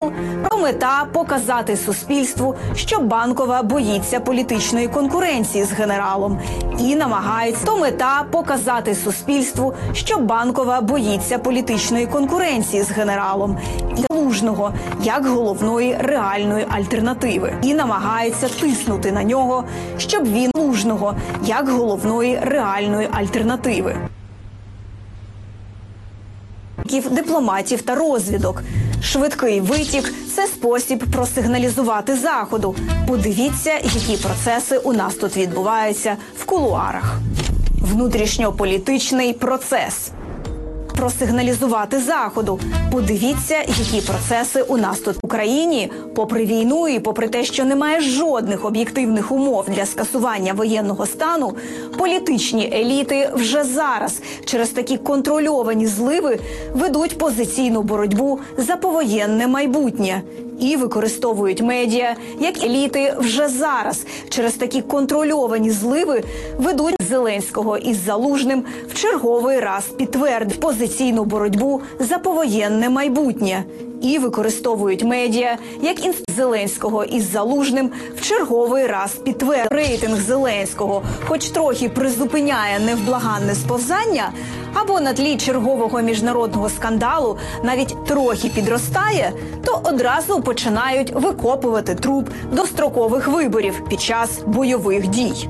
Мета – показати суспільству, що Банкова боїться політичної конкуренції з генералом. І намагається. Мета – показати суспільству, що Банкова боїться політичної конкуренції з генералом. І Залужного, як головної реальної альтернативи. І намагається тиснути на нього, щоб він Залужного, як головної реальної альтернативи. Дипломатів та розвідок. Швидкий витік – це спосіб просигналізувати Заходу. Подивіться, які процеси у нас тут відбуваються в кулуарах. Внутрішньополітичний процес. Просигналізувати Заходу. Подивіться, які процеси у нас тут в Україні. Попри війну і попри те, що немає жодних об'єктивних умов для скасування воєнного стану, політичні еліти вже зараз через такі контрольовані зливи ведуть позиційну боротьбу за повоєнне майбутнє. І використовують медіа, як еліти вже зараз через такі контрольовані зливи ведуть Зеленського із Залужним в черговий раз підтвердить позиційну боротьбу за повоєнне майбутнє. І використовують медіа, як Зеленського із Залужним в черговий раз підтвердить. Рейтинг Зеленського хоч трохи призупиняє невблаганне сповзання, або на тлі чергового міжнародного скандалу навіть трохи підростає, то одразу починають викопувати труп дострокових виборів під час бойових дій.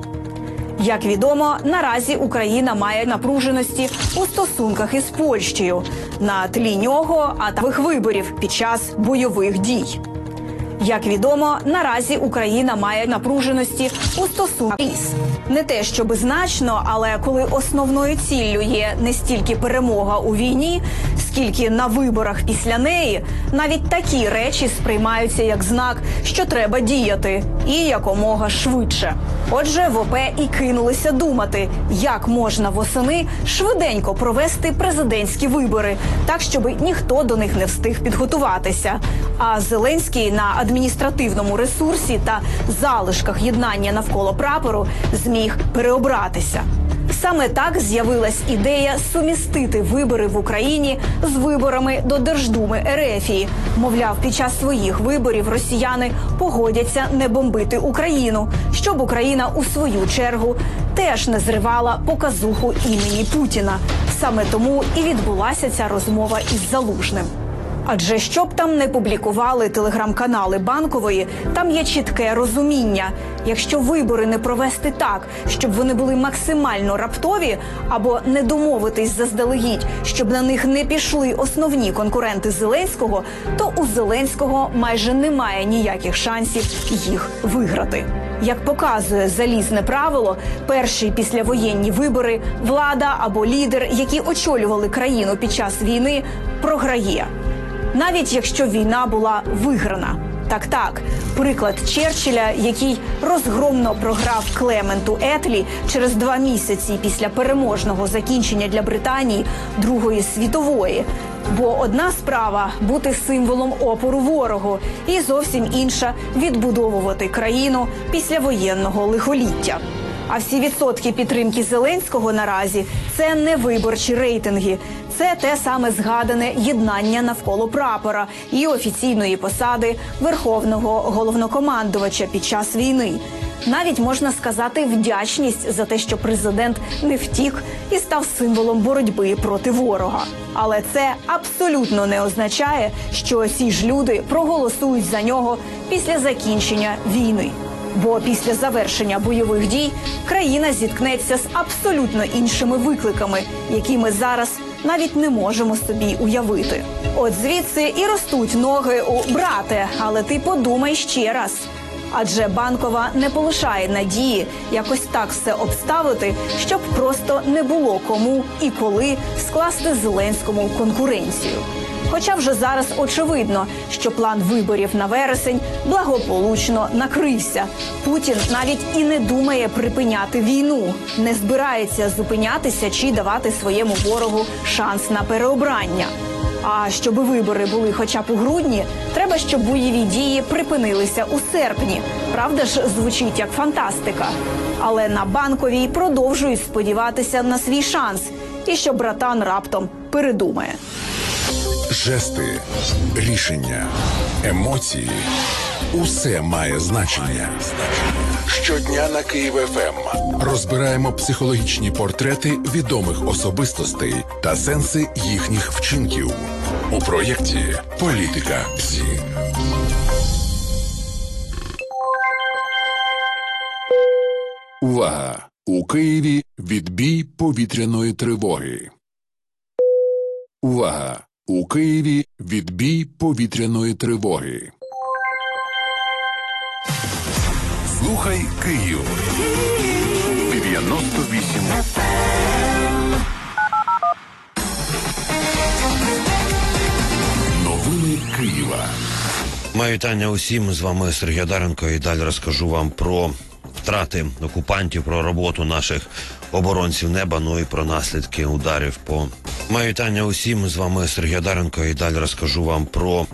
Як відомо, наразі Україна має напруженості у стосунках із Польщею. На тлі нього атакових виборів під час бойових дій. Як відомо, наразі Україна має напруженості у стосунках. Не те, щоб значно, але коли основною ціллю є не стільки перемога у війні, скільки на виборах після неї, навіть такі речі сприймаються як знак, що треба діяти, і якомога швидше. Отже, в ОП і кинулися думати, як можна восени швиденько провести президентські вибори, так, щоб ніхто до них не встиг підготуватися. А Зеленський на адміністративному ресурсі та залишках єднання навколо прапору зміг переобратися. Саме так з'явилась ідея сумістити вибори в Україні з виборами до Держдуми РФ. Мовляв, під час своїх виборів росіяни погодяться не бомбити Україну, щоб Україна у свою чергу теж не зривала показуху імені Путіна. Саме тому і відбулася ця розмова із Залужним. Адже що б там не публікували телеграм-канали Банкової, там є чітке розуміння. Якщо вибори не провести так, щоб вони були максимально раптові, або не домовитись заздалегідь, щоб на них не пішли основні конкуренти Зеленського, то у Зеленського майже немає ніяких шансів їх виграти. Як показує залізне правило, перші післявоєнні вибори влада або лідер, які очолювали країну під час війни, програє. Навіть якщо війна була виграна. Так, приклад Черчилля, який розгромно програв Клементу Етлі через 2 місяці після переможного закінчення для Британії Другої світової. Бо одна справа – бути символом опору ворогу, і зовсім інша – відбудовувати країну після воєнного лихоліття. А всі відсотки підтримки Зеленського наразі – це не виборчі рейтинги. Це те саме згадане єднання навколо прапора і офіційної посади Верховного головнокомандувача під час війни. Навіть, можна сказати, вдячність за те, що президент не втік і став символом боротьби проти ворога. Але це абсолютно не означає, що ці ж люди проголосують за нього після закінчення війни. Бо після завершення бойових дій країна зіткнеться з абсолютно іншими викликами, які ми зараз навіть не можемо собі уявити. От звідси і ростуть ноги у «брате, але ти подумай ще раз». Адже Банкова не полишає надії якось так все обставити, щоб просто не було кому і коли скласти Зеленському конкуренцію. Хоча вже зараз очевидно, що план виборів на вересень благополучно накрився. Путін навіть і не думає припиняти війну, не збирається зупинятися чи давати своєму ворогу шанс на переобрання. А щоб вибори були хоча б у грудні, треба, щоб бойові дії припинилися у серпні. Правда ж, звучить як фантастика. Але на Банковій продовжують сподіватися на свій шанс. І що братан раптом передумає. Жести, рішення, емоції – усе має значення. Щодня на Київ ФМ розбираємо психологічні портрети відомих особистостей та сенси їхніх вчинків у проєкті «Політика ПСІ». Увага! У Києві відбій повітряної тривоги. Увага! У Києві відбій повітряної тривоги. Слухай Київ. 98 FM. Новини Києва. Моє вітання усім. З вами Сергій Одаренко. І далі розкажу вам про втрати окупантів, про роботу наших оборонців неба, ну і про наслідки ударів по... Моє вітання усім. З вами Сергій Одаренко. І далі розкажу вам про...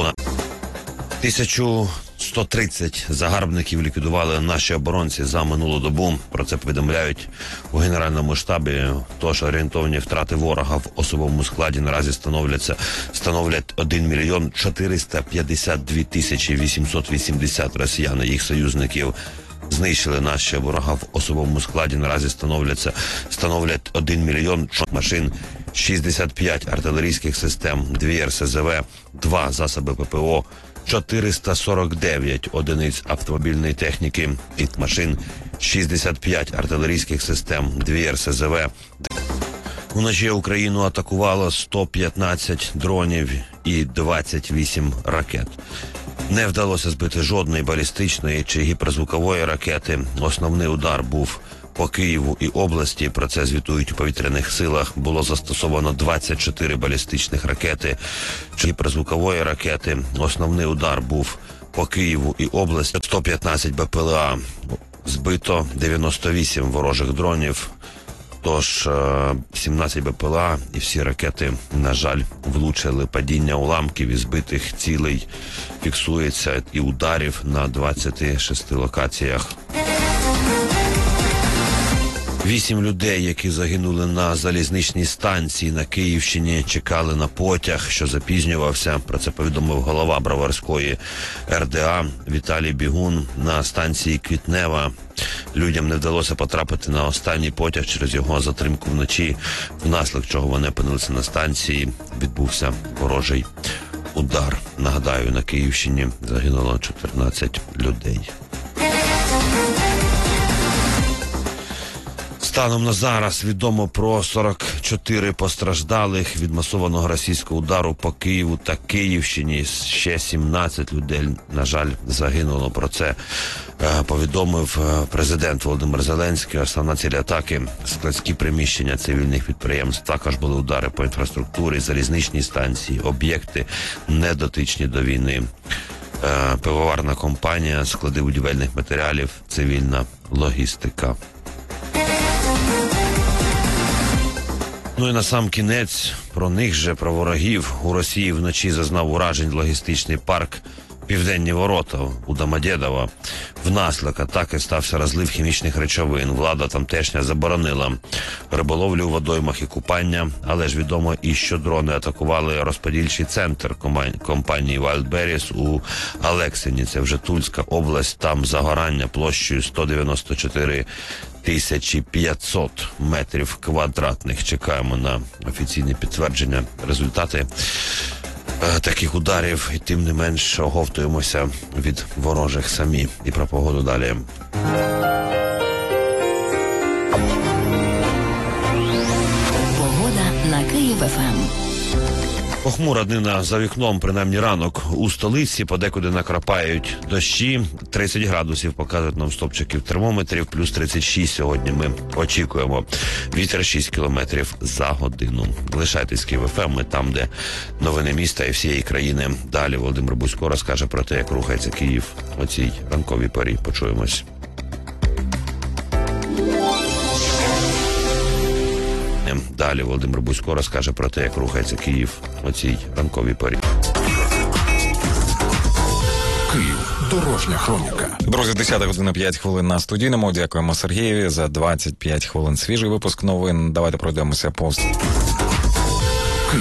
1130 загарбників ліквідували наші оборонці за минулу добу. Про це повідомляють у Генеральному штабі. Тож орієнтовні втрати ворога в особовому складі наразі становлять 1 мільйон 452 тисячі 880 росіян і їх союзників. Знищили наші ворога в особовому складі наразі становлять 1 мільйон машин, 65 артилерійських систем, 2 РСЗВ, 2 засоби ППО, 449 одиниць автомобільної техніки і машин, 65 артилерійських систем, 2 РСЗВ. Уночі Україну атакувало 115 дронів і 28 ракет. Не вдалося збити жодної балістичної чи гіперзвукової ракети. Основний удар був по Києву і області. Про це звітують у повітряних силах. Було застосовано 24 балістичних ракети чи гіперзвукової ракети. Основний удар був по Києву і області. 115 БПЛА. Збито 98 ворожих дронів. Тож 17 БПЛА і всі ракети, на жаль, влучили. Падіння уламків і збитих цілей фіксується і ударів на 26 локаціях. 8 людей, які загинули на залізничній станції на Київщині, чекали на потяг, що запізнювався. Про це повідомив голова Броварської РДА Віталій Бігун. На станції Квітнева людям не вдалося потрапити на останній потяг через його затримку вночі, внаслідок чого вони опинилися на станції. Відбувся ворожий удар. Нагадаю, на Київщині загинуло 14 людей. Станом на зараз відомо про 44 постраждалих від масованого російського удару по Києву та Київщині. Ще 17 людей, на жаль, загинуло. Про це повідомив президент Володимир Зеленський. Основна ціль атаки – складські приміщення цивільних підприємств. Також були удари по інфраструктурі, залізничній станції, об'єкти, недотичні до війни. Пивоварна компанія, склади будівельних матеріалів, цивільна логістика. Ну і на сам кінець про них же, про ворогів. У Росії вночі зазнав уражень логістичний парк «Південні ворота» у Домодєдово. Внаслідок атаки стався розлив хімічних речовин. Влада тамтешня заборонила риболовлю у водоймах і купання, але ж відомо і що дрони атакували розподільчий центр компанії Wildberries у Алексині. Це вже Тульська область. Там загорання площею 194 500 метрів квадратних. Чекаємо на офіційне підтвердження. Результати таких ударів, і тим не менш оговтуємося від ворожих самі. І про погоду далі. Погода на Київ-ФМ. Похмура днина за вікном, принаймні ранок. У столиці подекуди накрапають дощі. 30 градусів показують нам стопчиків термометрів, плюс 36 сьогодні ми очікуємо. Вітер 6 кілометрів за годину. Лишайтесь Київ ФМ, ми там, де новини міста і всієї країни. Далі Володимир Бузько розкаже про те, як рухається Київ о цій ранковій порі. Почуємось. Далі Володимир Бузько розкаже про те, як рухається Київ о цій ранковій порі. Київ. Дорожня хроніка. Друзі, 10 година 5 хвилин на студійному. Дякуємо Сергієві за 25 хвилин. Свіжий випуск новин. Давайте пройдемося по... Київ.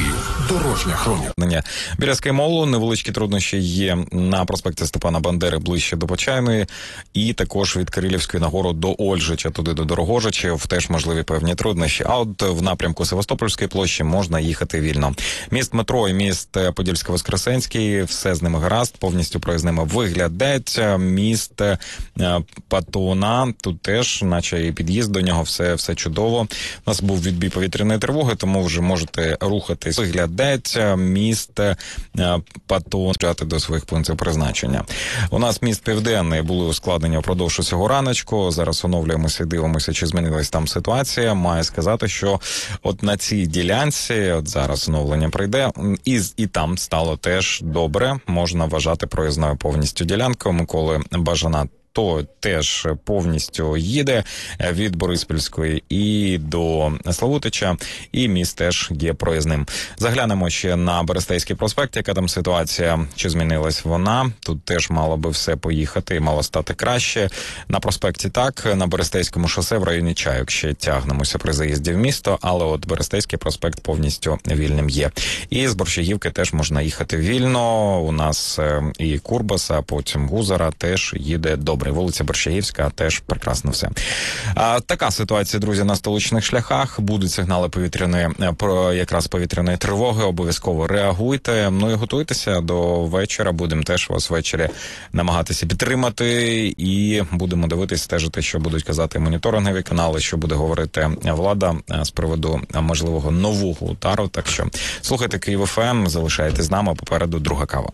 Дорожня хроніка. Біля Скаймолу невеличкі труднощі є на проспекті Степана Бандери ближче до Почайної і також від Кирилівської нагору до Ольжича, туди до Дорогожичів теж можливі певні труднощі. А от в напрямку Севастопольської площі можна їхати вільно. Міст метро і міст Подільсько-Воскресенський, все з ними гаразд, повністю проїзними виглядають. Міст Патона, тут теж, наче і під'їзд до нього, все чудово. У нас був відбій повітряної тривоги, тому вже можете рухатись. Виглядають міст Патон до своїх пунктів призначення. У нас міст Південний були ускладнення впродовж усього раночку. Зараз оновлюємося і дивимося, чи змінилась там ситуація. Маю сказати, що от на цій ділянці, от зараз оновлення прийде, і там стало теж добре. Можна вважати проїзною повністю ділянкою Миколи Бажана. То теж повністю їде від Бориспільської і до Славутича, і міст теж є проїзним. Заглянемо ще на Берестейський проспект, яка там ситуація, чи змінилась вона. Тут теж мало би все поїхати і мало стати краще. На проспекті так, на Берестейському шосе в районі Чайок ще тягнемося при заїзді в місто, але от Берестейський проспект повністю вільним є. І з Борщагівки теж можна їхати вільно. У нас і Курбаса, потім Гузара теж їде добре. Вулиця Борщагівська теж прекрасно все. Така ситуація, друзі, на столичних шляхах. Будуть сигнали повітряної тривоги. Обов'язково реагуйте. Ну і готуйтеся до вечора. Будемо теж вас ввечері намагатися підтримати. І будемо дивитися, стежити, що будуть казати моніторингові канали, що буде говорити влада з приводу можливого нового удару. Так що слухайте Київ ФМ, залишайтесь з нами. Попереду друга кава.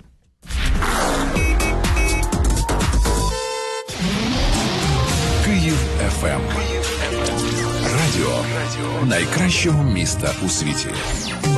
Київ ФМ. Радіо найкращого міста у світі.